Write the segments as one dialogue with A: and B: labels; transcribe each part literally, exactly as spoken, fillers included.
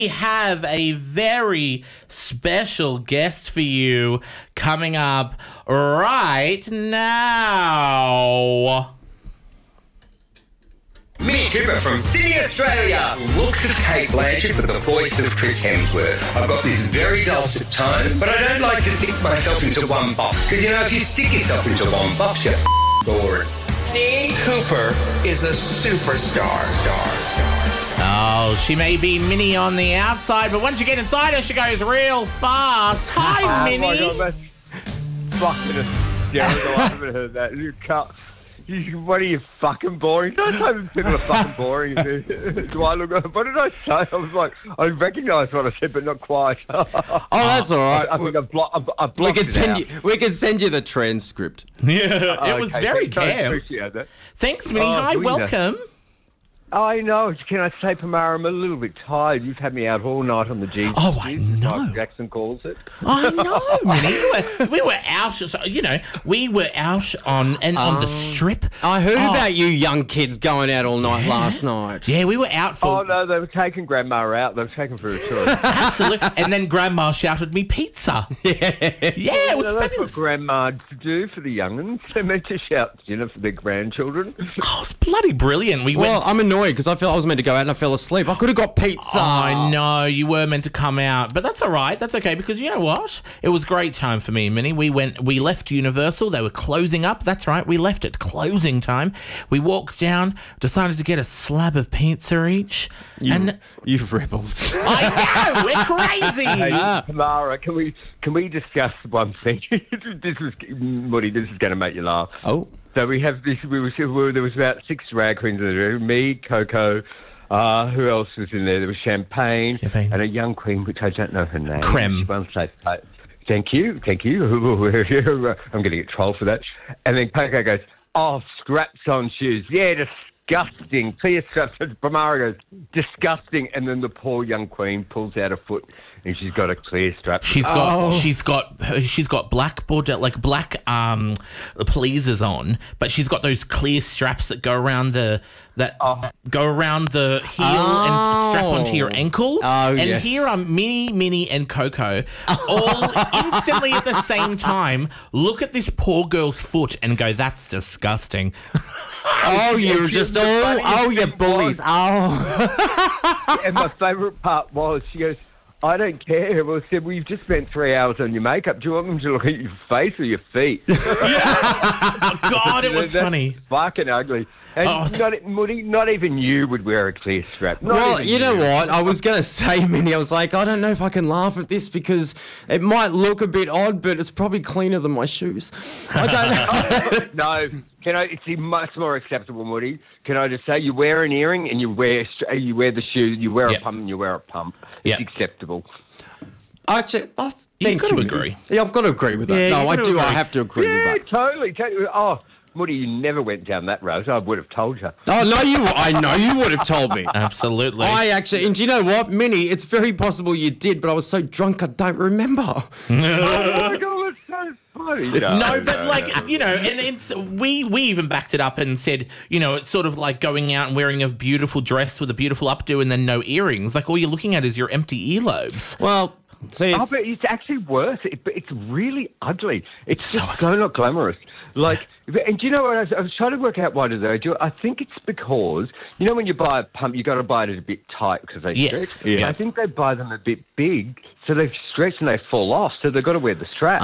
A: We have a very special guest for you coming up right now.
B: Minnie Cooper from Sydney, Australia looks at Cate Blanchett with the voice of Chris Hemsworth. I've got this very dulcet tone, but I don't like to stick myself into one box. Because, you know, if you stick yourself into one box, you're bored.
C: Minnie Cooper is a superstar. Star, star.
A: Oh, she may be Minnie on the outside, but once you get inside her, she goes real fast. Hi, Minnie.
D: Oh, my God, that's fucking hysterical. I haven't heard that. You can't... You, what are you, fucking boring? Don't say people are fucking boring. Do I look? What did I say? I was like, I recognised what I said, but not quite.
E: Oh, that's all right.
D: I, I think I've, blo- I've, I've
E: we
D: blocked
E: can
D: it
E: send
D: out.
E: you. We can send you the transcript.
A: Yeah,
D: Oh,
A: it was
D: okay,
A: very
D: thanks, I
A: calm.
D: appreciate that.
A: Thanks, Minnie.
D: Oh,
A: Hi,
D: doing that.
A: welcome.
D: I know. Can I say, Pamara, I'm a little bit tired. You've had me out all night on the G.
A: Oh, I know.
D: Like Jackson calls it.
A: I know, Minnie. We were, we were out, so, you know, we were out on and on the strip.
E: I heard
A: Oh.
E: about you young kids going out all night last night.
A: Yeah, we were out for...
D: Oh, no, they were taking Grandma out. They were taking her for a tour.
A: Absolutely. And then Grandma shouted me pizza. Yeah, yeah, it was
D: You know, that's what
A: fabulous.
D: Grandma do for the young'uns. They're meant to shout dinner for their grandchildren.
A: Oh, it's bloody brilliant. We
E: Well,
A: went...
E: I'm annoyed because I felt I was meant to go out and I fell asleep. I could have got pizza.
A: Oh, I know, you were meant to come out. But that's all right. That's okay, because you know what? It was great time for me and Minnie. We went, we left Universal. They were closing up. That's right. We left at closing time. We walked down, decided to get a slab of pizza each.
E: You,
A: and
E: you rebels.
A: I know, we're crazy.
D: Hey, Tamara, can we can we discuss one thing? This was, Woody, this is going to make you laugh.
E: Oh.
D: So we have this. We were, we were there was about six drag queens in the room. Me, Coco. Uh, who else was in there? There was Champagne,
A: Champagne.
D: and a young queen, which I don't know her name.
A: Creme.
D: She won't say, uh, thank you, thank you. I'm going to get trolled for that. And then Coco goes, oh, scraps on shoes. Yeah, disgusting. Clear straps. Pamara goes, disgusting. And then the poor young queen pulls out a foot, and she's got a clear strap.
A: She's got,
E: Oh.
A: she's got, she's got black border, like black um, pleasers on, but she's got those clear straps that go around the, that
D: Oh.
A: go around the heel and strap onto your ankle.
E: Oh,
A: and
E: yes.
A: here are Minnie, Minnie, and Coco, all instantly at the same time look at this poor girl's foot and go, "That's disgusting."
E: Oh, you're just all. Oh, you bullies. Oh.
D: And my favourite part was, she goes, I don't care. Well, I said, well, you've just spent three hours on your makeup. Do you want them to look at your face or your feet?
A: God, it was
D: That's
A: funny.
D: Fucking ugly. And
A: Oh.
D: not, Moody, not even you would wear a clear strap. Not
E: Well,
D: even
E: you know what? I was going to say, Minnie, I was like, I don't know if I can laugh at this because it might look a bit odd, but it's probably cleaner than my shoes. I don't know.
D: No, can I? It's much more acceptable, Moody. Can I just say, you wear an earring and you wear you wear the shoe, you wear
A: Yep.
D: a pump and you wear a pump. It's
A: Yep.
D: acceptable.
E: Actually, oh,
A: You've
E: thank
A: got to
E: you.
A: agree.
E: Yeah, I've got to agree with that.
A: Yeah,
E: no,
A: you've
E: I
A: got to
E: do. I
A: agree.
E: have to agree
D: Yeah,
E: with that.
D: totally, totally. Oh, Moody, you never went down that road. I would have told you.
E: Oh, no, you. I know you would have told me.
A: Absolutely.
E: I actually, and do you know what, Minnie? It's very possible you did, but I was so drunk I don't remember.
D: Oh my God, that's so funny.
A: No, but like you know, and it's we we even backed it up and said, you know, it's sort of like going out and wearing a beautiful dress with a beautiful updo and then no earrings. Like all you're looking at is your empty earlobes.
E: Well, see,
D: Oh,
E: it's,
D: but it's actually worse. It, but it's really ugly. It's
A: so
D: just so not glamorous. Like, and do you know what? I was, I was trying to work out why do they do it. I think it's because, you know, when you buy a pump, you got to buy it a bit tight because they
A: Yes,
D: stretch.
A: yeah.
D: I think they buy them a bit big, so they stretch and they fall off. So they've got to wear the strap.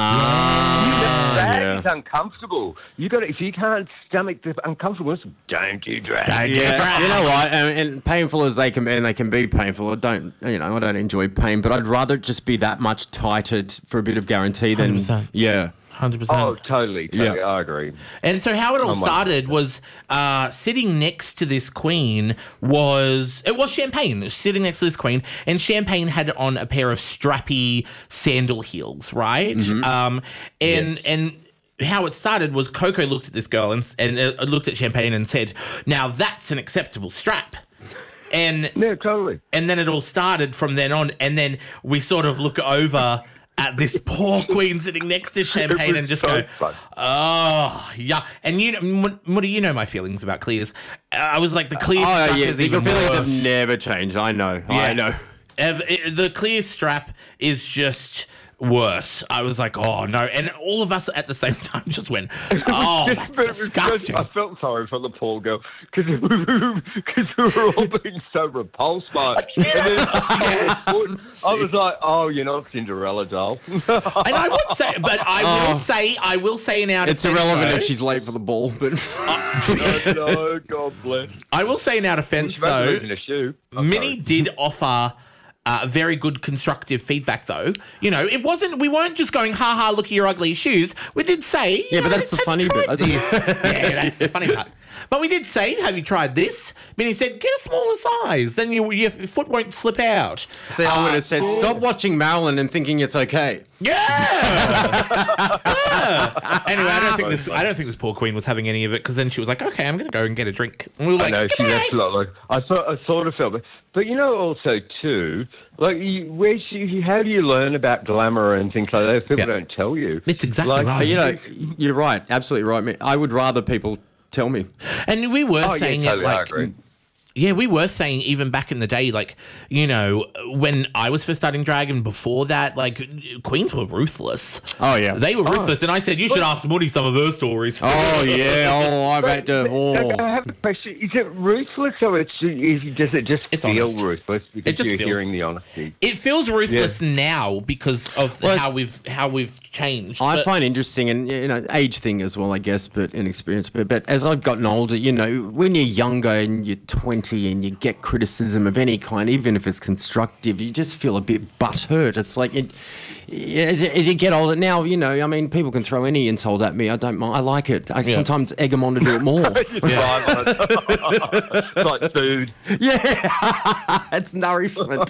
E: Ah,
D: that
E: yeah.
D: is uncomfortable. You got to, if you can't stomach the uncomfortableness, don't do drag.
A: Don't do
E: yeah,
A: drag.
E: you know what? And, and painful as they can be, and they can be painful. I don't, you know, I don't enjoy pain, but I'd rather it just be that much tighter for a bit of guarantee than,
A: one hundred percent.
E: yeah.
A: Hundred percent.
D: Oh, totally. totally.
E: Yeah.
D: I agree.
A: And so how it all
D: Oh, my
A: started was uh, sitting next to this queen was, it was Champagne sitting next to this queen, and Champagne had on a pair of strappy sandal heels, right? Um, and, and how it started was Coco looked at this girl and, and uh, looked at Champagne and said, now that's an acceptable strap. And,
D: Yeah, totally.
A: and then it all started from then on, and then we sort of look over at this poor queen sitting next to Champagne
D: was
A: and just
D: so
A: go,
D: fun.
A: oh, yeah. And you know, Muddy, you know my feelings about clears. Uh, I was like, the clear
E: Oh,
A: strap
E: yeah,
A: is
E: your
A: even
E: feelings
A: worse.
E: have never changed. I know.
A: Yeah.
E: I know.
A: Ev- it- the clear strap is just worse. I was like, oh no, and all of us at the same time just went, oh, that's
D: But it was
A: disgusting.
D: just- I felt sorry for the poor girl because we were all being so repulsed by it. And then, I was like, oh, you're not Cinderella doll.
A: And I would say, but I will
E: Oh.
A: say, I will say in our
E: It's
A: defense,
E: irrelevant
A: though,
E: if she's late for the ball, but
D: no, no, God bless.
A: I will say in our defense
D: She might
A: though,
D: lose in a shoe. Oh,
A: Minnie
D: sorry.
A: did offer uh, very good constructive feedback, though. You know, it wasn't. We weren't just going, "Ha ha, look at your ugly shoes." We did say, you
E: Yeah, but
A: know,
E: that's the
A: "Have
E: funny
A: you
E: bit.
A: tried this?" Yeah, that's the funny part. But we did say, "Have you tried this?" Minnie said, "Get a smaller size, then you, your foot won't slip out."
E: see, I would have said, stop watching Marilyn and thinking it's okay.
A: Yeah. Yeah. Anyway, I don't think this. I don't think this poor queen was having any of it because then she was like, "Okay, I'm going to go and get a drink." And we were
D: I
A: like,
D: know,
A: "Goodbye."
D: she's absolutely like, I thought, I sort of felt it. But you know, also too, like, you, where she, how do you learn about glamour and things like that? If people
A: Yeah.
D: don't tell you.
A: It's exactly
D: Like,
A: right.
E: You know, you're right. Absolutely right. mate. I would rather people tell me.
A: And we were
D: Oh, yeah,
A: saying
D: totally,
A: it
D: I
A: like,
D: agree.
A: yeah, we were saying even back in the day, like, you know, when I was first starting drag and before that, like, queens were ruthless.
E: Oh, yeah.
A: They were ruthless. And I said, you should ask Moody some of her stories.
E: Oh, yeah. Oh, I've had to.
D: I
E: Oh.
D: have a question. Is it ruthless or it's, is, does it just
A: It's
D: feel
A: honest.
D: ruthless because
A: It just
D: you're
A: feels-
D: hearing the honesty?
A: It feels ruthless now because of the,
E: Well,
A: how we've how we've changed.
E: I
A: But-
E: find interesting, and you know, age thing as well, I guess, but inexperience. But, but as I've gotten older, you know, when you're younger and you're twenty and you get criticism of any kind, even if it's constructive, you just feel a bit butthurt. It's like it, as, you- as you get older now, you know, I mean, people can throw any insult at me. I don't mind. I like it. I sometimes egg them on to do it more.
D: You thrive on it. It's like food.
E: Yeah, it's nourishment.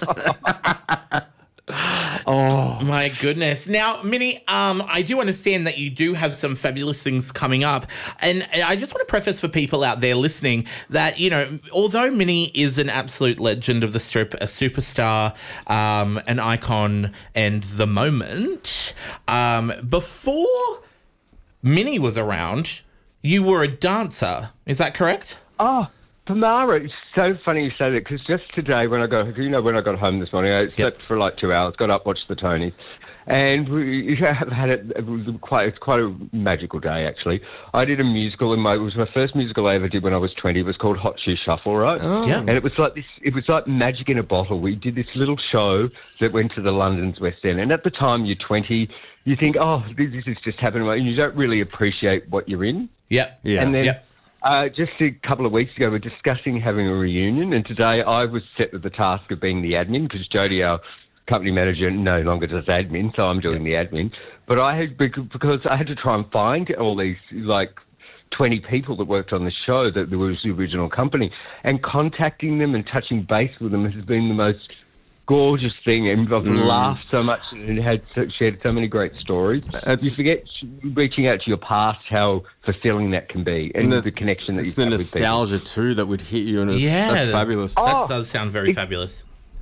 E: Oh,
A: My goodness. Now, Minnie, um, I do understand that you do have some fabulous things coming up. And I just want to preface for people out there listening that, you know, although Minnie is an absolute legend of the strip, a superstar, um, an icon, and the moment, um, before Minnie was around, you were a dancer. Is that correct?
D: Oh, Pamara, it's so funny you say that because just today when I got, you know, when I got home this morning, I slept for like two hours, got up, watched the Tonys, and we have had it. It was quite, it's quite a magical day actually. I did a musical, and my it was my first musical I ever did when I was twenty. It was called Hot Shoe Shuffle, right?
A: Yeah.
D: And it was like this. It was like magic in a bottle. We did this little show that went to the London's West End, and at the time you're twenty, you think, oh, this, this is just happening, and you don't really appreciate what you're in.
A: Yep.
E: yeah.
D: And then
A: Yep.
D: uh, just a couple of weeks ago, we were discussing having a reunion, and today I was set with the task of being the admin because Jodie, our company manager, no longer does admin, so I'm doing the admin. But I had because I had to try and find all these like twenty people that worked on the show that there was the original company, and contacting them and touching base with them has been the most gorgeous thing, and I've laughed so much and had so, shared so many great stories.
E: It's-
D: you forget reaching out to your past, how fulfilling that can be, and the, connection that
E: it's
D: you've
E: the
D: had with people.
E: nostalgia too that would hit you, and it's,
A: Yeah.
E: that's fabulous.
A: That
D: Oh,
A: does sound very
D: it-
A: fabulous.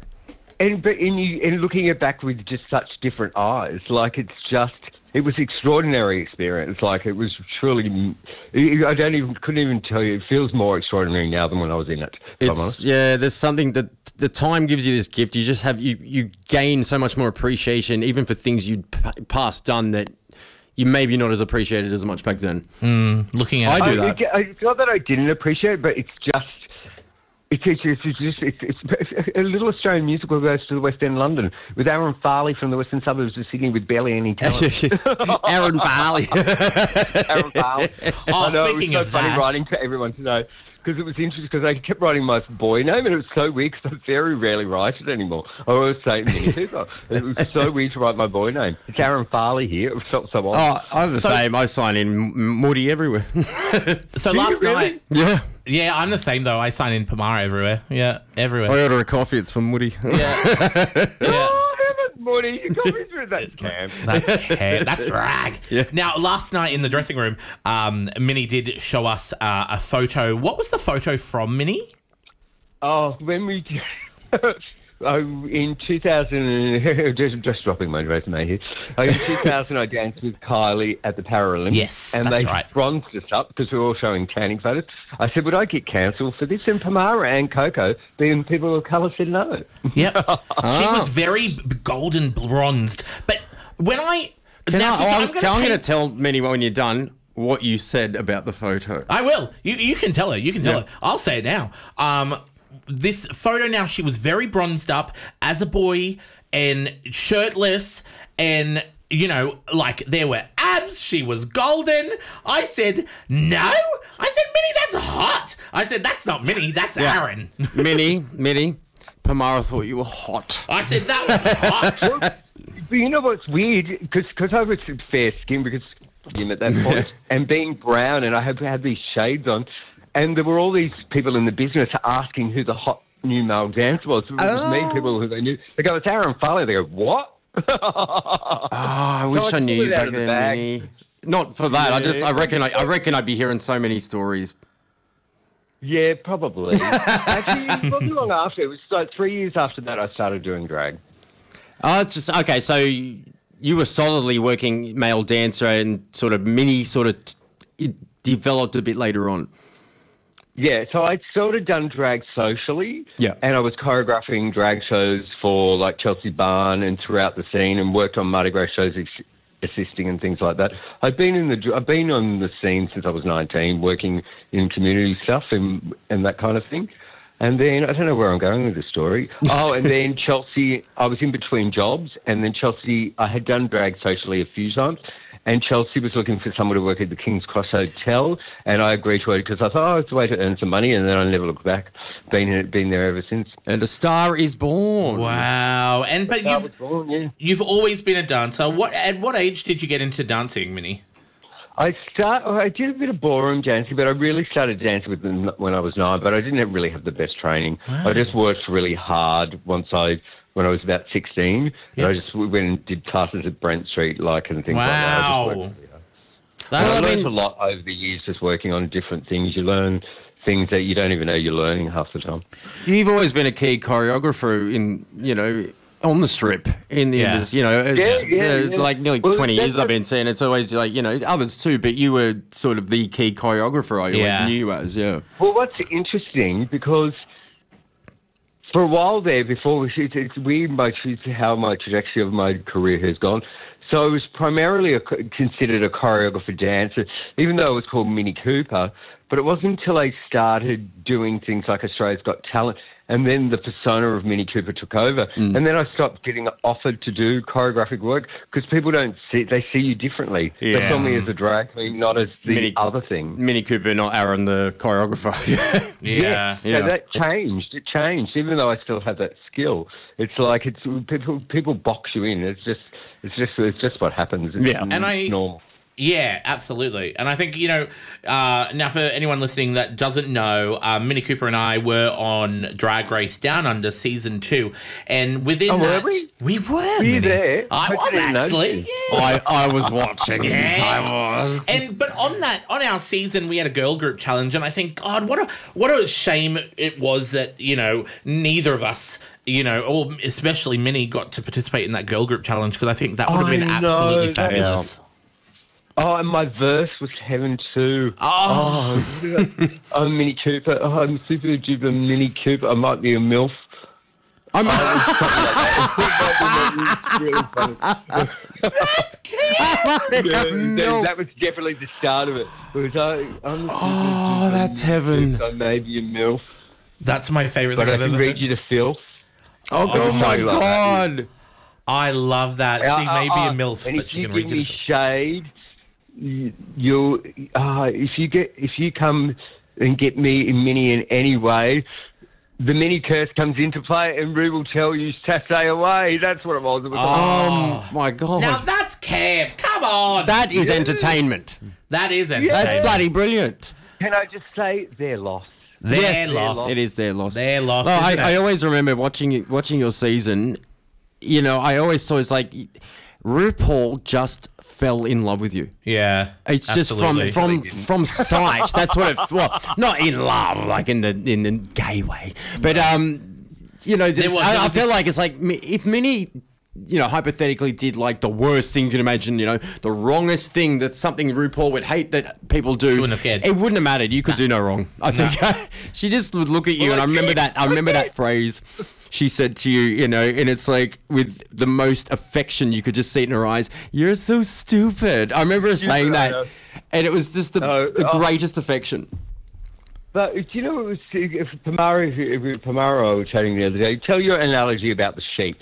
D: And but in you and looking at back with just such different eyes, like it's just it was extraordinary experience. Like it was truly, I don't even couldn't even tell you. It feels more extraordinary now than when I was in it. If I'm
E: It's
D: honest.
E: yeah. There's something that the time gives you this gift. You just have you you gain so much more appreciation, even for things you'd p- past done that you maybe not as appreciated as much back then.
A: Looking at
E: I do
D: I,
E: that.
D: I- It's not that I didn't appreciate it, but it's just. It's, it's, it's, it's just it's, it's a little Australian musical goes to the West End London with Aaron Farley from the Western Suburbs of Sydney with barely any talent.
E: Aaron Farley.
D: Aaron Farley.
A: Oh,
D: I know,
A: speaking
D: it was so
A: of
D: funny
A: that.
D: writing to everyone today because it was interesting because I kept writing my boy name and it was so weird because I very rarely write it anymore. I always say Minnie Cooper. It was so weird to write my boy name. It's Aaron Farley here. It felt so odd.
E: Oh, I'm the
A: So-
E: same. I sign in M- Moody everywhere.
A: So
D: Do you
A: last
D: really?
A: night,
E: yeah.
A: yeah, I'm the same though. I sign in Pamara everywhere. Yeah,
E: I
A: everywhere.
E: order a coffee. It's from Moody.
A: Yeah, yeah.
D: Oh, heaven, Morty, you got me through that camp.
A: That's ca- that's rag.
E: Yeah.
A: Now, last night in the dressing room, um, Minnie did show us uh, a photo. What was the photo from, Minnie?
D: Oh, when we I, in two thousand, just, just dropping my resume here. Uh, In two thousand, I danced with Kylie at the Paralympics.
A: Yes,
D: and
A: that's
D: they
A: right.
D: bronzed us up because we were all showing tanning photos. I said, would I get cancelled for this? And Pamara and Coco, being people of colour, said no.
A: Yep. She was very b- golden bronzed. But when I...
E: Can
A: now,
E: I,
A: so
E: I'm,
A: I'm
E: I'm
A: gonna
E: going to
A: paint-
E: tell Minnie when you're done what you said about the photo.
A: I will. You you can tell her. You can tell
E: Yeah.
A: her. I'll say it now. Um, this photo now, she was very bronzed up as a boy and shirtless, and you know, like there were abs. She was golden. I said no. I said, Minnie, that's hot. I said, that's not Minnie. That's Aaron.
E: Minnie, Minnie, Pamara thought you were hot.
A: I said that was hot.
D: But you know what's weird? Because I was fair skin because him at that point, and being brown, and I had had these shades on, and there were all these people in the business asking who the hot new male dancer was. It was
E: Oh.
D: me, people who they knew. They go, it's Aaron Farley. They go, what?
E: Oh, I wish
D: I
E: I knew
D: pulled
E: you
D: it out
E: back
D: of the
E: then,
D: bag.
E: Minnie. Not for that. I just, I
D: Yeah.
E: reckon, I, I reckon I'd be hearing so many stories.
D: Yeah, probably. Actually, it wasn't long after. It was like three years after that I started doing drag.
E: Oh, it's just okay. So you were solidly working male dancer, and sort of Minnie sort of t- it developed a bit later on.
D: Yeah, so I'd sort of done drag socially.
E: Yeah.
D: And I was choreographing drag shows for like Chelsea Barn and throughout the scene, and worked on Mardi Gras shows, ex- assisting and things like that. I've been in the I've been on the scene since I was nineteen, working in community stuff and and that kind of thing. And then I don't know where I'm going with this story. Oh, and then Chelsea, I was in between jobs, and then Chelsea, I had done drag socially a few times. And Chelsea was looking for someone to work at the King's Cross Hotel, and I agreed to it because I thought, oh, it's a way to earn some money, and then I never looked back. Been in it, been there ever since.
E: And a star is born.
A: Wow. And but
D: I was
A: you've
D: born, yeah.
A: you've always been a dancer. What at what age did you get into dancing, Minnie?
D: I start. I did a bit of ballroom dancing, but I really started dancing with them when I was nine. But I didn't really have the best training. I just worked really hard once I. When I was about sixteen,
A: Yep.
D: and I just went and did classes at Brent Street, like, and things like that. I just
A: Wow.
D: worked really hard.
A: That-
D: And I
E: Well, I
D: learned
E: mean-
D: a lot over the years just working on different things. You learn things that you don't even know you're learning half the time.
E: You've always been a key choreographer in, you know, on the strip. In, in
A: Yeah.
E: this, you know, it's,
D: Yeah, yeah,
E: uh,
D: yeah.
E: like nearly
D: Well,
E: twenty
D: that's
E: years I've
D: what-
E: been saying. It's always like, you know, others too, but you were sort of the key choreographer I always
A: Yeah.
E: knew you as, yeah.
D: Well, what's interesting, because for a while there, before we, it's, it's weird my, it's how my trajectory of my career has gone. So I was primarily a, considered a choreographer dancer, even though it was called Minnie Cooper. But it wasn't until I started doing things like Australia's Got Talent, and then the persona of Minnie Cooper took over.
E: Mm.
D: And then I stopped getting offered to do choreographic work because people don't see, they see you differently. They
E: Yeah.
D: saw me as a drag queen, not as the
E: Minnie-
D: other thing.
E: Minnie Cooper, not Aaron, the choreographer.
A: Yeah.
E: Yeah.
D: So that changed. It changed, even though I still have that skill. It's like it's people people box you in. It's just it's just it's just what happens. It's
E: Yeah.
A: And I-
D: normal.
A: Yeah, absolutely. And I think, you know, uh, now for anyone listening that doesn't know, uh, Minnie Cooper and I were on Drag Race Down Under season two. And within
D: Oh, were
A: that,
D: we?
A: we were.
D: Were you
A: Minnie.
D: there?
A: I
D: I
A: was
D: didn't know
A: actually.
D: this.
A: Yeah.
E: I, I was watching.
A: Yeah.
E: I was.
A: And but on that on our season we had a girl group challenge, and I think, God, what a what a shame it was that, you know, neither of us, you know, or especially Minnie, got to participate in that girl group challenge, because I think that would have
D: I
A: been
D: know,
A: absolutely
D: that-
A: fabulous.
D: Oh, and my verse was heaven too.
A: Oh,
D: Oh, I'm Minnie Cooper. Oh, I'm super duper Minnie Cooper. I might be a MILF.
E: I'm,
D: Really funny.
A: that's cute.
D: Yeah,
E: MILF.
D: that was definitely the start of it. It was, I, I'm
E: Oh, that's heaven.
D: I may be a MILF,
A: That's my favorite
D: but
A: thing
D: I
A: I've
D: can
A: ever
D: read
A: heard.
D: you to filth.
E: oh, oh my
D: something like that.
E: God.
A: I love that.
D: Uh,
A: She may
D: uh,
A: be a
D: uh,
A: MILF,
D: and
A: but
D: if
A: she
D: you
A: can
D: give
A: read
D: me
A: you.
D: shade, you, you'll, uh, if you get, if you come and get me in Minnie in any way, the Minnie curse comes into play, and Rue will tell you sashay away. That's what it was. It was
E: Oh, my God.
A: Now that's camp. Come on.
E: that is entertainment.
A: that is
E: That's
A: entertainment.
E: bloody brilliant.
D: Can I just say they're lost?
A: They're
E: Yes,
A: lost.
E: it is their loss.
A: They're lost,
E: Well, I,
A: isn't it?
E: I always remember watching it- watching your season. You know, I always saw it's like RuPaul just fell in love with you.
A: Yeah.
E: It's just
A: absolutely.
E: from from from sight. That's what it. Well, not in love, like in the in the gay way, but um, you know,
A: There
E: this,
A: was-
E: I,
A: there
E: I
A: was
E: feel
A: a-
E: like it's like mi- if Minnie, you know, hypothetically did like the worst thing you can imagine, you know, the wrongest thing that something RuPaul would hate that people do,
A: She wouldn't have cared.
E: it wouldn't have mattered. You could do no wrong. I think she just would look at you, and I remember that. I remember that phrase she said to you, you know, and it's like with the most affection, you could just see it in her eyes. You're so stupid. I remember her saying
D: I
E: that,
D: know.
E: and it was just the,
D: Oh,
E: the
D: oh.
E: greatest affection.
D: But do you know, it was if Pamara, if, if Pamara I was chatting the other day. Tell your analogy about the sheep,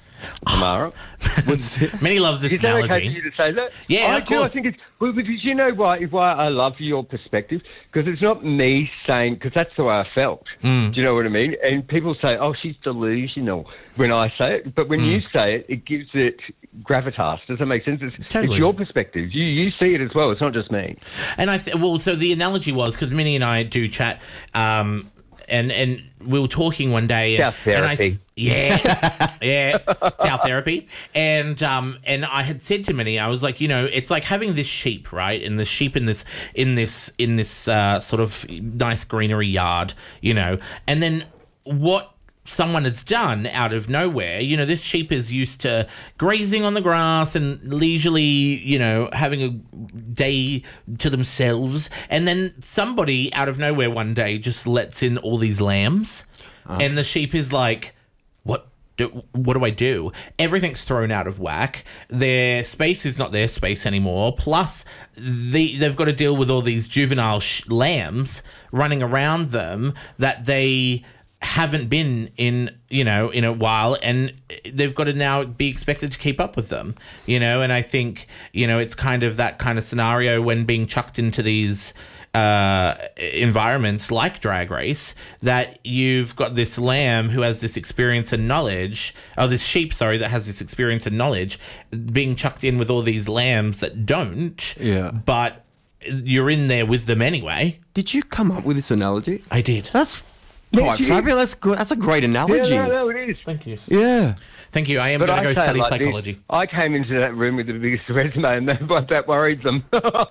D: Pamara.
A: Minnie loves this
D: Is that okay for
A: analogy.
D: you to say that?
A: Yeah,
D: I
A: of
D: do. I
A: course.
D: think it's well, because you know why? Why I love your perspective, because it's not me saying, because that's the way I felt.
A: Mm.
D: Do you know what I mean? And people say, "Oh, she's delusional," when I say it, but when
A: Mm.
D: you say it, it gives it gravitas. Does that make sense? It's,
A: Totally.
D: it's your perspective. You you see it as well. It's not just me.
A: And I th- well, so the analogy was because Minnie and I do chat, um, and and we were talking one day. And,
D: South
A: and I s-
D: therapy.
A: yeah, yeah, South therapy. And um, and I had said to Minnie, I was like, you know, it's like having this sheep, right? And the sheep in this in this in this uh, sort of nice greenery yard, you know, and then what someone has done out of nowhere. You know, this sheep is used to grazing on the grass and leisurely, you know, having a day to themselves. And then somebody out of nowhere one day just lets in all these lambs. And the sheep is like, what? Do, what do I do? Everything's thrown out of whack. Their space is not their space anymore. Plus, the, they've got to deal with all these juvenile sh- lambs running around them that they haven't been in, you know, in a while, and they've got to now be expected to keep up with them, you know. And I think, you know, it's kind of that kind of scenario when being chucked into these uh, environments like Drag Race, that you've got this lamb who has this experience and knowledge, or this sheep, sorry, that has this experience and knowledge, being chucked in with all these lambs that don't.
E: Yeah.
A: But you're in there with them anyway.
E: Did you come up with this analogy?
A: I did.
E: That's quite
D: you-
E: fabulous. That's good. That's a great analogy.
D: Yeah, no, no, it is.
A: Thank you.
E: Yeah.
A: Thank you. I am
D: But
A: going to
D: I
A: go
D: say it
A: study
D: like this.
A: psychology.
D: I came into that room with the biggest resume, and that, that worried them.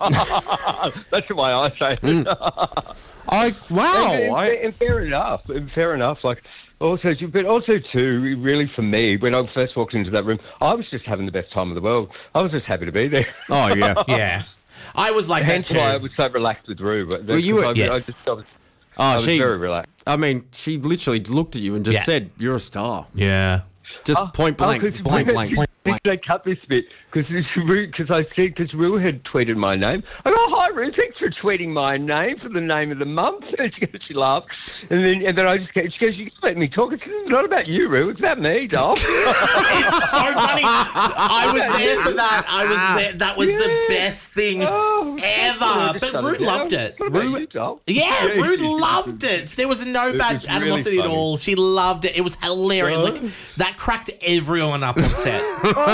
D: That's the way I say it.
E: I wow.
D: And, and-
E: I,
D: and fair enough. And fair enough. Like also, but also too, really for me, when I first walked into that room, I was just having the best time of the world. I was just happy to be there.
E: oh yeah.
A: Yeah. I was like that
D: Hence
A: too.
D: why I was so relaxed with Rue. But
E: Well, you were-
D: I,
A: yes.
D: I just I was,
E: Oh,
D: I was
E: she.
D: very relaxed.
E: I mean, she literally looked at you and just
A: Yeah.
E: said, "You're a star."
A: Yeah.
E: Just
D: Oh,
E: point blank,
D: oh, 'cause
E: point
D: when-
E: blank, point blank.
D: They cut this bit because because I said because Rue had tweeted my name. I go, "Hi Rue, thanks for tweeting my name for the name of the month." And she goes, she laughed, and then and then I just go, she goes, "You can let me talk. It's not about you, Rue. It's about me, doll."
A: It's so funny. I was there for that. I was there. That was the
D: Yeah.
A: best thing
D: Oh,
A: ever. But
D: shut
A: Rude
D: it down.
A: loved it.
D: What about
A: Rude,
D: you, doll?
A: yeah,
D: Yeah,
A: Rude
D: you-
A: loved it. There was no
D: It
A: bad
D: was really
A: animosity at
D: funny.
A: all. She loved it. It was hilarious.
D: Oh.
A: Like that cracked everyone up on set.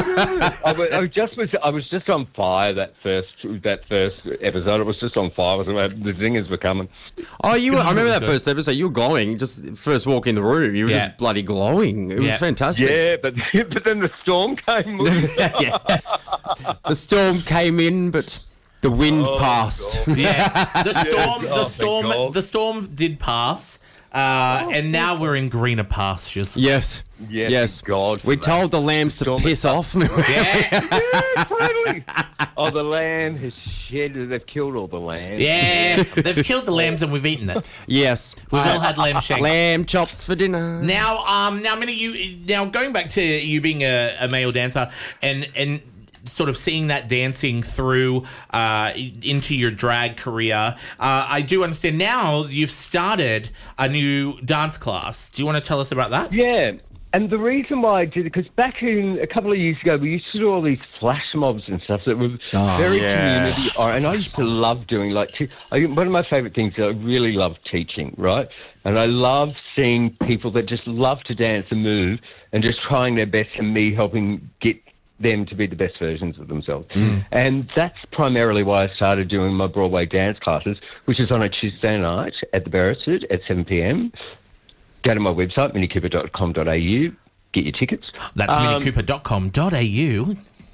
D: I, was, I was just was I was just on fire that first that first episode. It was just on fire. Wasn't it? The zingers were coming.
E: Oh, you were, I remember that
A: Good.
E: first episode. You were glowing. Just first walk in the room, you were
A: Yeah.
E: just bloody glowing. It was
A: Yeah.
E: fantastic.
D: Yeah, but but then the storm came.
E: yeah. The storm came in, but the wind
D: Oh,
E: passed.
D: God.
A: Yeah, the storm,
D: Oh,
A: the
D: thank
A: storm,
D: God.
A: the storm did pass, uh, and now we're in greener pastures.
E: Yes.
D: Yes,
E: Yes.
D: God,
E: We
D: for
E: told the lambs to
D: Storm
E: piss off.
A: Yeah,
D: Yeah, totally. Oh, the lamb has shed. They've killed all the lambs.
A: yeah. They've killed the lambs and we've eaten it.
E: Yes.
A: We've all had lamb shanks.
E: Lamb chops for dinner.
A: Now, um, now, Minnie, you now going back to you being a, a male dancer and and sort of seeing that dancing through uh, into your drag career. Uh, I do understand now you've started a new dance class. Do you want to tell us about that?
D: Yeah. And the reason why I did it, because back in a couple of years ago, we used to do all these flash mobs and stuff that were
E: Oh,
D: very
E: yeah.
D: community oriented. And I used to love doing like, te- I, one of my favourite things is I really love teaching, right? And I love seeing people that just love to dance and move and just trying their best and me helping get them to be the best versions of themselves. And that's primarily why I started doing my Broadway dance classes, which is on a Tuesday night at the Beresford at seven p.m. Go to my website, minnie cooper dot com dot a u, get your tickets.
A: That's
D: Um,
A: minnie cooper dot com dot a u.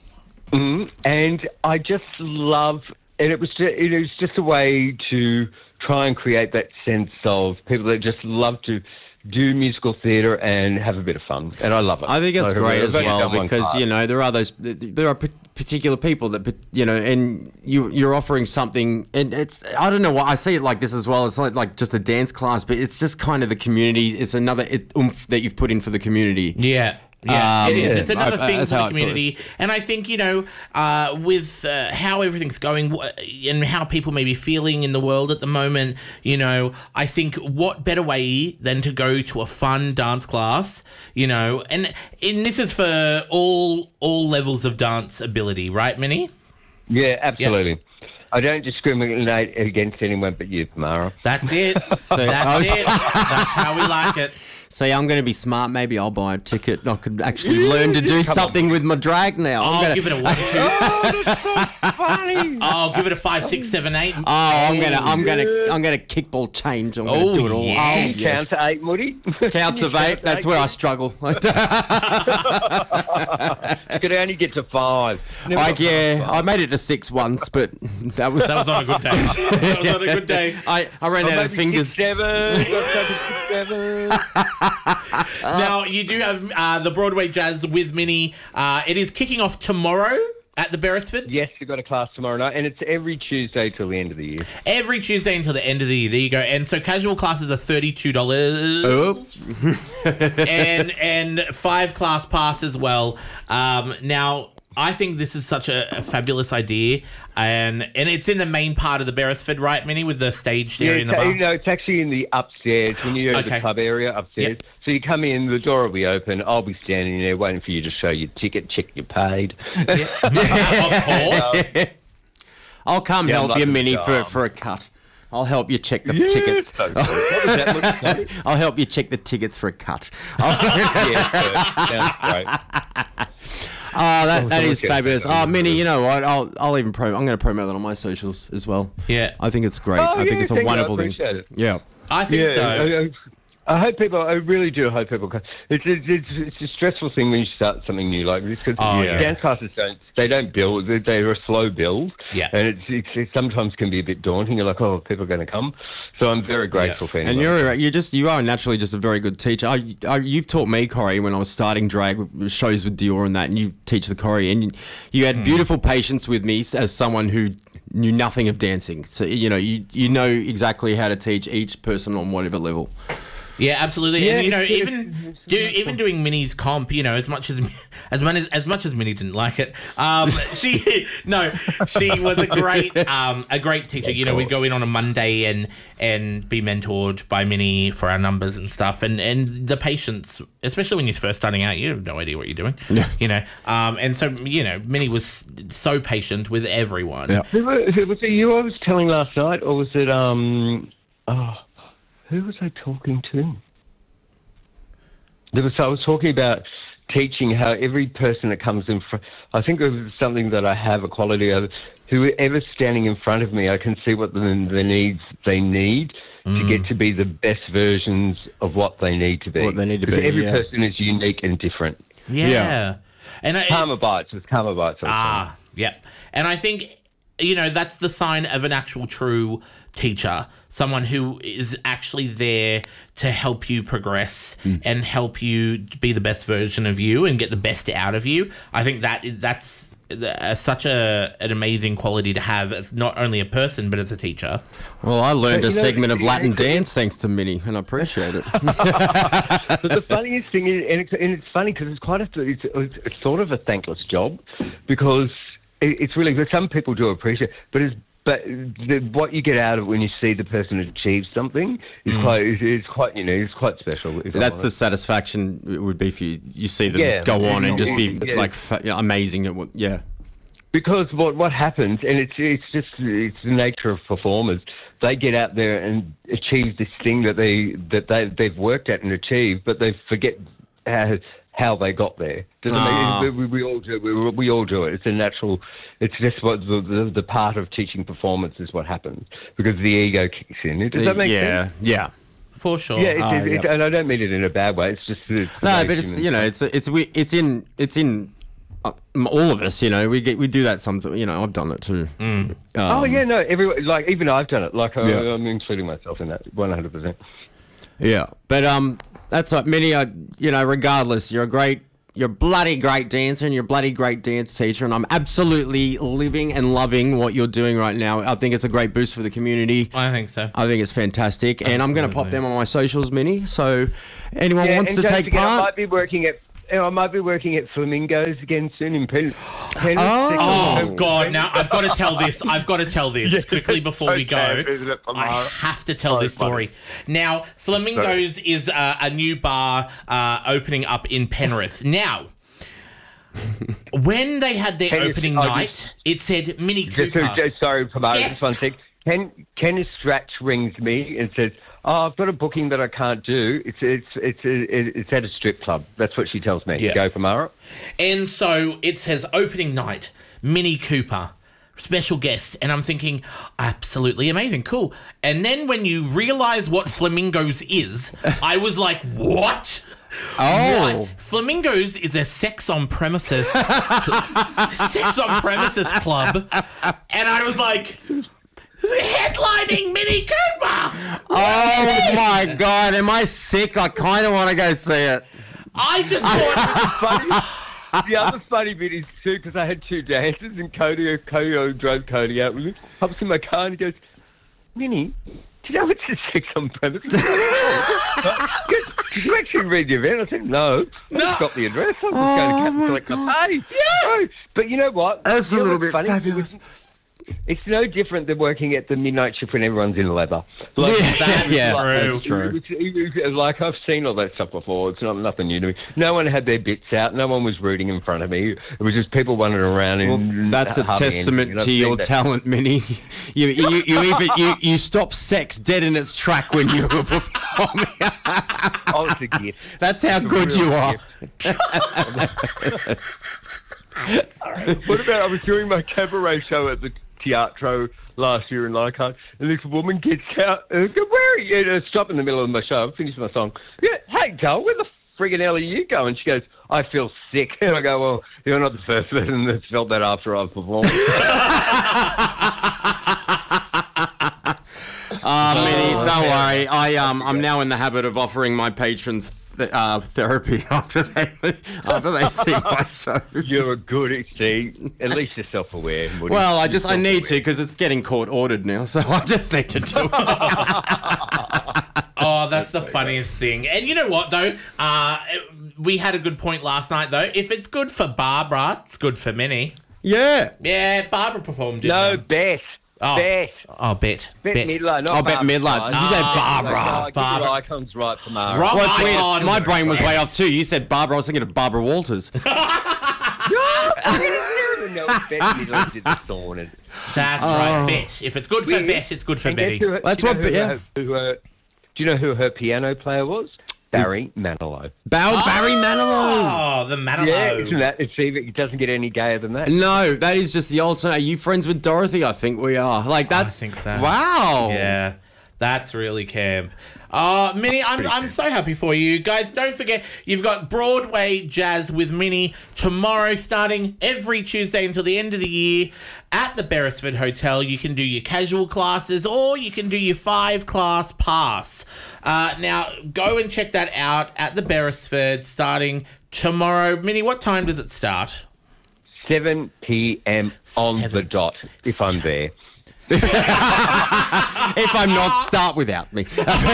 D: And I just love, and it was just, it was just a way to try and create that sense of people that just love to do musical theatre and have a bit of fun, and I love it.
E: I think it's
D: So,
E: great
D: I've
E: as
D: only
E: well
D: done one
E: because
D: class.
E: you know there are those there are p- particular people that you know, and you you're offering something, and it's I don't know what I see it like this as well. It's not like just a dance class, but it's just kind of the community. It's another it, oomph that you've put in for the community.
A: Yeah. Yeah,
E: Um,
A: it is.
E: yeah,
A: It's another
E: I- I-
A: thing
E: that's
A: for the
E: how it
A: community.
E: feels.
A: And I think, you know, uh, with uh, how everything's going wh- and how people may be feeling in the world at the moment, you know, I think what better way than to go to a fun dance class, you know, and, and this is for all all levels of dance ability, right, Minnie?
D: Yeah, absolutely. I don't discriminate against anyone but you, Tamara.
A: That's it. That's it. That's how we like it.
E: See, I'm going to be smart. Maybe I'll buy a ticket. I could actually learn to do something with my drag now. I'm
A: I'll
E: gonna,
A: give it a one, two.
D: Oh, that's so funny.
A: I'll give it a five, six, seven, eight.
E: Oh, I'm gonna, I'm gonna, I'm gonna kickball change. I'm gonna
A: Oh,
E: do it all.
A: yeah.
E: Oh,
D: Can you count to eight, Moody?
E: Counts of eight. That's where I struggle.
D: I could only get to five. Never
E: Like,
D: got past
E: yeah,
D: five.
E: I made it to six once, but that was
A: That was on a good day. That was on a good day.
E: I, I ran
D: Oh,
E: out of
D: maybe
E: fingers.
D: Six, seven. Got to six, seven.
A: Now, you do have uh, the Broadway Jazz with Minnie. Uh, it is kicking off tomorrow at the Beresford.
D: Yes, we've got a class tomorrow night, and it's every Tuesday till the end of the year.
A: Every Tuesday until the end of the year. There you go. And so casual classes are thirty-two dollars.
E: Oops.
A: and and five class pass as well. Um, now, I think this is such a, a fabulous idea. And and it's in the main part of the Beresford, right, Minnie, with the stage there
D: Yeah,
A: in the
D: it's,
A: bar?
D: you know, it's actually in the upstairs when you go to
A: Okay.
D: the club area upstairs.
A: Yep.
D: So you come in, the door will be open. I'll be standing there waiting for you to show your ticket, check you paid.
A: Of course.
E: I'll come
D: Yeah,
E: help
D: I'm
E: you,
D: like
E: Minnie,
D: a
E: for
D: charm.
E: for a cut. I'll help you check the
D: Yeah,
E: tickets.
D: so good. What does that look like?
E: I'll help you check the tickets for a cut. Oh,
D: Yeah, good. Sounds great.
E: that,
D: Oh,
E: that
D: so
E: is
D: okay.
E: fabulous. Oh, Minnie, you know what? I'll I'll even pro. I'm going to promote that on my socials as well.
A: Yeah.
E: I think it's great.
D: Oh,
E: I think
D: yeah,
E: it's a
D: thank you. I
E: wonderful thing.
D: appreciate it.
E: Yeah.
A: I think
D: Yeah,
A: so.
D: I, I, I hope people. I really do hope people. Come. It's, it's it's it's a stressful thing when you start something new like this because
A: Oh, yeah.
D: dance classes don't they don't build. They- They're a slow build.
A: Yeah.
D: and it's, it's it sometimes can be a bit daunting. You're like, oh, people are going to come. So I'm very grateful for anyone.
E: And you're you're just you are naturally just a very good teacher. I, I, you've taught me choreo when I was starting drag with shows with Dior and that, and you teach the choreo, and you, you had beautiful patience with me as someone who knew nothing of dancing. So you know you you know exactly how to teach each person on whatever level.
A: Yeah, absolutely.
D: Yeah,
A: and you know,
D: it's-
A: even do even doing Minnie's comp, you know, as much as as much as, as much as Minnie didn't like it, um, she no, she was a great um, a great teacher. You know, we'd go in on a Monday and and be mentored by Minnie for our numbers and stuff, and and the patience, especially when you're first starting out, you have no idea what you're doing.
E: Yeah.
A: You know, um, and so you know, Minnie was so patient with everyone.
E: Yeah.
D: Who, wa- who, was it you I was telling last night, or was it um? Oh, who was I talking to? There was I was talking about teaching how every person that comes in front. I think it was something that I have a quality of. Whoever's standing in front of me, I can see what the, the needs they need to get to be the best versions of what they need to be.
E: What they need to
D: Because
E: be,
D: Every
E: yeah.
D: person is unique and different.
A: Yeah.
E: Yeah.
A: And I-
D: Karma
A: it's-
D: bites. It was karma bites. I was
A: Ah, yeah. And I think, you know, that's the sign of an actual true teacher, someone who is actually there to help you progress and help you be the best version of you and get the best out of you. I think that is, that's uh, such a an amazing quality to have as not only a person, but as a teacher.
E: Well, I learned
D: But,
E: a
D: you know,
E: segment of
D: yeah,
E: Latin
D: it's-
E: dance thanks to Minnie, and I appreciate it.
D: But the funniest thing is, and it's, and it's funny because it's quite a, it's, it's, it's sort of a thankless job because it, it's really, some people do appreciate it, but it's, but the, what you get out of it when you see the person achieve something is quite, is, is quite, you know, it's quite special. if I'm
E: That's the
D: honest.
E: satisfaction it would be for you. You see them
D: Yeah.
E: go on and just be
D: Yeah.
E: like fa- yeah, amazing at what, yeah.
D: Because what what happens, and it's it's just it's the nature of performers. They get out there and achieve this thing that they that they they've worked at and achieved, but they forget how how they got there. Does it
E: Ah.
D: make- we, we all do. We, we all do it. It's a natural. It's just what the, the the part of teaching performance is what happens because the ego kicks in. Does that make
E: yeah,
D: sense?
E: yeah.
A: For sure.
D: Yeah, it's,
E: Ah,
D: it's,
E: yeah.
D: and I don't mean it in a bad way. It's just it's the
E: No,
D: way
E: but it's
D: humans
E: you know
D: are.
E: it's it's we it's in it's in uh, all of us. You know, we get we do that sometimes. You know, I've done it too. Um,
D: Oh yeah, no. Everyone, like even I've done it. Like I,
E: Yeah.
D: I'm including myself in that one hundred percent.
E: Yeah, but um, that's what Minnie. Uh, you know, regardless, you're a great, you're a bloody great dancer, and you're a bloody great dance teacher, and I'm absolutely living and loving what you're doing right now. I think it's a great boost for the community.
A: I think so.
E: I think it's fantastic, and I'm going to pop them on my socials, Minnie. So anyone
D: Yeah,
E: wants
D: and
E: to
D: don't
E: take
D: forget, I
E: part.
D: might be working at. you know, I might be working at Flamingos again soon in Pen. Pen
A: Oh, God, now I've got to tell this. I've got to tell this
D: Yeah,
A: quickly before we go.
D: okay, isn't it, Pamara?
A: I have to tell
D: So
A: this story. Now, Flamingos is uh, a new bar uh, opening up in Penrith. Now, when they had their
D: Can you-
A: opening
D: oh,
A: night,
D: just-
A: it said Mini
D: Just,
A: Cooper.
D: just, sorry, Pamara,
A: Yes.
D: just one sec. Ken, Kenneth Stratch rings me and says, "Oh, I've got a booking that I can't do. It's it's it's it's at a strip club." That's what she tells me.
A: Yeah.
D: Go, Pamara.
A: And so it says opening night, Mini Cooper, special guest. And I'm thinking, absolutely amazing, cool. And then when you realise what Flamingos is, I was like, what?
E: Oh.
A: What? Flamingos is a sex on premises sex on premises club. And I was like, headlining Mini Cooper.
E: Oh my God, am I sick? I kind of want to go see it.
A: I just thought,
D: Funny, the other funny bit is too, because I had two dancers and Cody, Cody drove Cody out with me. I was in my car and he goes, "Minnie, do you know it's a sex on premises?" Did you actually read the event? I said, "No. I
A: No.
D: just got the address. I'm just going to collect my pay." Yeah. But you know what?
E: That's
D: You
E: a
D: know
E: little
D: what's
E: bit
D: funny?
E: fabulous.
D: It's no different than working at the midnight shift when everyone's in leather. Like,
E: Yeah,
D: that is
E: yeah,
D: like,
E: that's true.
D: It's, it's, it's like I've seen all that stuff before. It's not nothing new to me. No one had their bits out. No one was rooting in front of me. It was just people wandering around.
E: Well,
D: and
E: that's a
D: humming
E: testament
D: and I've
E: to
D: seen
E: your
D: that.
E: talent, Minnie. You you you even you, you stop sex dead in its track when you were performing.
D: Oh, it's a gift.
E: That's how good
D: Real
E: you are.
D: gift. What about I was doing my cabaret show at the Teatro last year in Leichhardt, and this woman gets out and goes, "Where are you?" And I stop in the middle of my show. I finished my song. Yeah, "Hey, Joel, where the friggin' hell are you going?" She goes, "I feel sick." And I go, "Well, you're not the first person that's felt that after I've performed."
E: Uh, Minnie, don't worry. I um I'm now in the habit of offering my patrons th- uh, therapy after they after they see my show.
D: You're a good, see, at least you're self-aware. Woody.
E: Well, I just
D: You're
E: I need to
D: self-aware.
E: because it's getting court ordered now, so I just need to do it.
A: oh, that's the funniest thing. And you know what, though? Uh, we had a good point last night, though. If it's good for Barbara, it's good for Minnie.
E: Yeah.
A: Yeah, Barbara performed, didn't
D: No,
A: she?
D: Beth.
A: Oh.
D: Beth.
A: Oh, Bet.
D: Beth
A: Bet.
D: Midler, not
E: Oh, Bette
D: Barbara.
E: Midler. Did you say
A: Ah,
E: Barbara?
D: Like, oh, get
A: Barbara.
D: your icons right, Tamara.
A: Wrong
E: Well, it's weird.
A: icon.
E: My brain was way off too. You said Barbara. I was thinking of Barbara Walters.
D: No, Bette Midler did the saunas.
A: That's right, Bet. If it's good for
D: Yeah.
A: Bet, it's good for
D: And guess
A: Betty.
D: who her-
E: That's
D: do you
E: what-
D: know who
E: yeah.
D: her- who her- do you know who her piano player was? Barry Manilow.
E: Bow Barry Manilow.
A: Oh, the Manilow.
D: Yeah, isn't that? It's even, it doesn't get any gayer than that.
E: No, that is just the alternate. Are you friends with Dorothy? I think we are. Like that's.
A: think so.
E: Wow.
A: Yeah, that's really camp. Uh, Minnie, I'm, I'm so happy for you. Guys, don't forget, you've got Broadway Jazz with Minnie tomorrow, starting every Tuesday until the end of the year at the Beresford Hotel. You can do your casual classes or you can do your five-class pass. Uh, now, go and check that out at the Beresford starting tomorrow. Minnie, what time does it start?
D: seven p.m. on
A: Seven.
D: the dot, if I'm there.
E: If I'm not, start without me.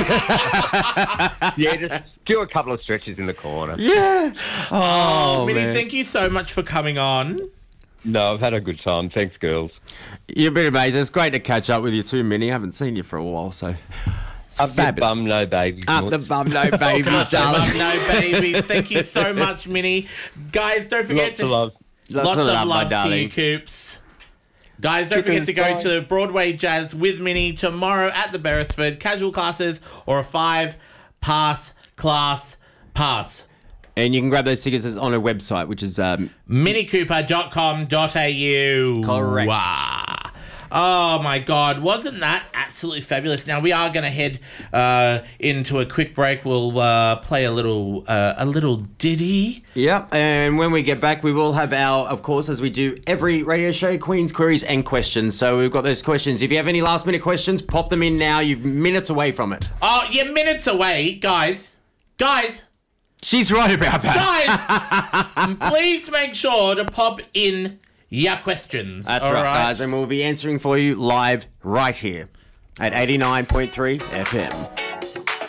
D: Yeah, just do a couple of stretches in the corner.
E: Yeah. Oh,
A: Minnie,
E: man.
A: thank you so much for coming on.
D: No, I've had a good time. Thanks, girls.
E: You've been amazing. It's great to catch up with you too, Minnie. I haven't seen you for a while, so. It's
D: Up the
E: fabulous.
D: bum, no babies.
E: Up the bum, no babies, darling.
A: Love, no babies. Thank you so much, Minnie. Guys, don't forget
D: Lots
A: to
D: of love.
A: lots, of love,
E: my
A: to
E: darling.
A: you, Coops. Guys, don't forget to go to Broadway Jazz with Minnie tomorrow at the Beresford. Casual classes or a five pass class pass.
E: And you can grab those tickets on her website, which is um,
A: mini cooper dot com dot a u.
E: Correct.
A: Wow. Oh my God, wasn't that absolutely fabulous? Now we are going to head uh, into a quick break. We'll uh, play a little uh, a little ditty.
E: Yeah, and when we get back, we will have our, of course, as we do every radio show, Queen's Queries and Questions. So we've got those questions. If you have any last minute questions, pop them in now. You're minutes away from it.
A: Oh, you're minutes away, guys. Guys.
E: She's right about that.
A: Guys, please make sure to pop in your questions.
E: That's
A: all
E: right,
A: right,
E: guys, and we'll be answering for you live right here at eighty-nine point three F M.